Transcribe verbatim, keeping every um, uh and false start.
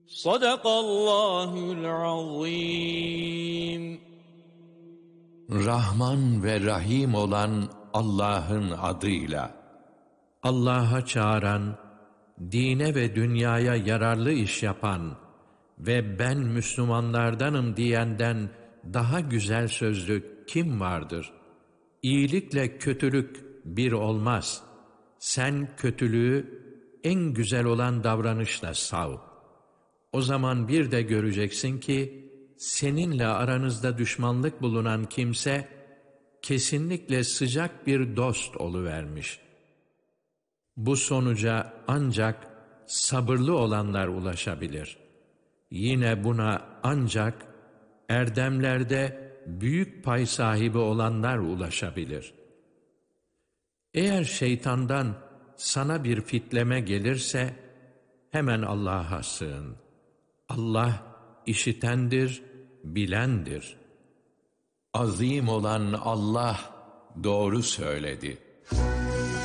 Sadakallahul azim. Rahman ve Rahim olan Allah'ın adıyla. Allah'a çağıran, dine ve dünyaya yararlı iş yapan ve ben Müslümanlardanım diyenden daha güzel sözlü kim vardır? İyilikle kötülük bir olmaz. Sen kötülüğü en güzel olan davranışla sav. O zaman bir de göreceksin ki seninle aranızda düşmanlık bulunan kimse kesinlikle sıcak bir dost oluvermiş. Bu sonuca ancak sabırlı olanlar ulaşabilir. Yine buna ancak erdemlerde büyük pay sahibi olanlar ulaşabilir. Eğer şeytandan sana bir fitleme gelirse hemen Allah'a sığın. Allah işitendir, bilendir. Azim olan Allah doğru söyledi.